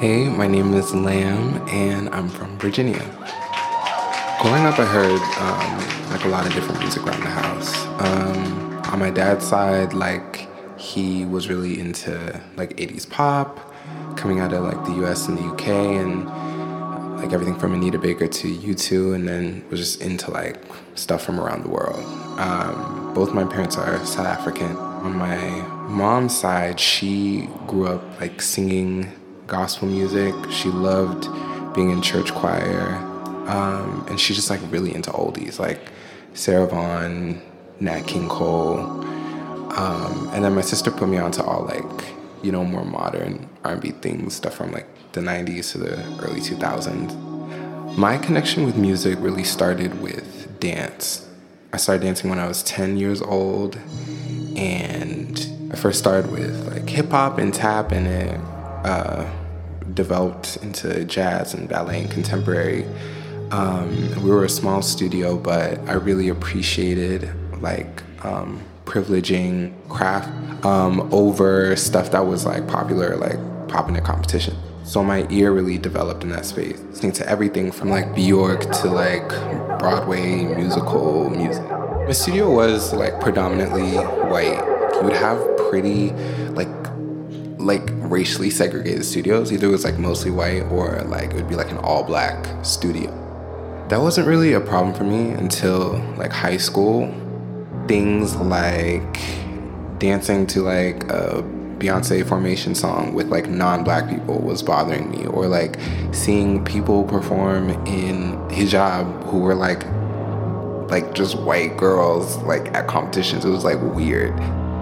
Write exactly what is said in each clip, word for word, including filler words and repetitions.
Hey, my name is Lamb, and I'm from Virginia. Growing up, I heard um, like a lot of different music around the house. Um, on my dad's side, like he was really into like eighties pop, coming out of like the U S and the U K, and like everything from Anita Baker to U two, and then was just into like stuff from around the world. Um, both my parents are South African. On my mom's side, she grew up like singing gospel music. She loved being in church choir, um, and she's just like really into oldies, like Sarah Vaughan, Nat King Cole, um, and then my sister put me onto all like you know more modern R and B things, stuff from like the nineties to the early two thousands. My connection with music really started with dance. I started dancing when I was ten years old, and I first started with like hip hop and tap, and it uh, developed into jazz and ballet and contemporary. Um, we were a small studio, but I really appreciated like um, privileging craft um, over stuff that was like popular, like popping at competition. So my ear really developed in that space, listening to everything from like Bjork to like Broadway musical music. My studio was like predominantly white. You would have pretty like like racially segregated studios. Either it was like mostly white or like it would be like an all black studio. That wasn't really a problem for me until like high school. Things like dancing to like a Beyonce Formation song with like non-black people was bothering me, or like seeing people perform in hijab who were like like just white girls like at competitions. It was like weird.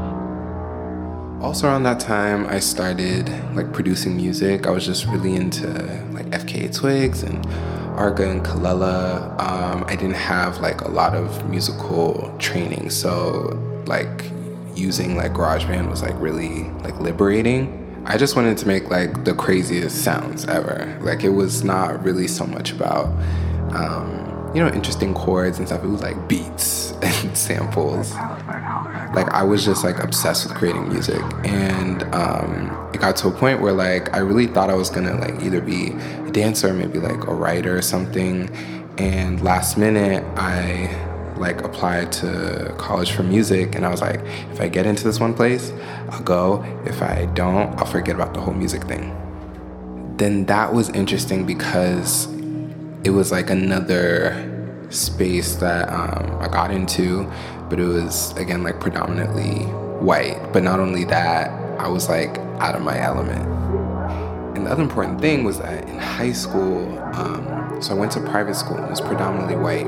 Also around that time, I started like producing music. I was just really into like F K A Twigs and Arga and Kalela. Um, I didn't have like a lot of musical training, so like using like GarageBand was like really like liberating. I just wanted to make like the craziest sounds ever. Like it was not really so much about um, you know interesting chords and stuff. It was like beats and samples. Like I was just like obsessed with creating music, and um, it got to a point where like I really thought I was gonna like either be a dancer or maybe like a writer or something. And last minute I like applied to college for music, and I was like, if I get into this one place, I'll go. If I don't, I'll forget about the whole music thing. Then that was interesting because it was like another space that um, I got into, but it was again like predominantly white. But not only that, I was like out of my element. And the other important thing was that in high school, um, so I went to private school, and it was predominantly white,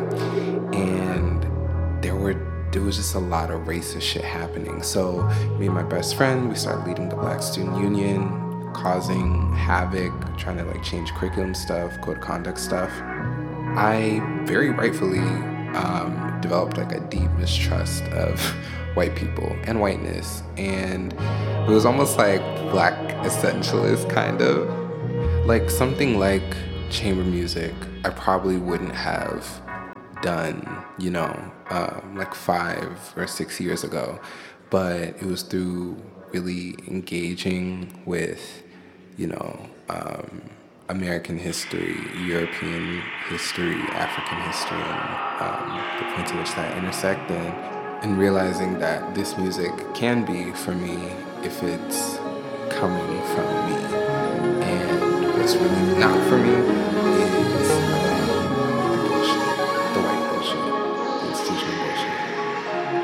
and there were there was just a lot of racist shit happening. So me and my best friend, we started leading the Black Student Union, causing havoc, trying to like change curriculum stuff, code of conduct stuff. I very rightfully um, developed like a deep mistrust of white people and whiteness, and it was almost like black essentialist kind of. Like something like chamber music, I probably wouldn't have done, you know, um, like five or six years ago, but it was through really engaging with, you know, um, American history, European history, African history, and um, the point to which that intersect, and, and realizing that this music can be for me if it's coming from me, and what's really not for me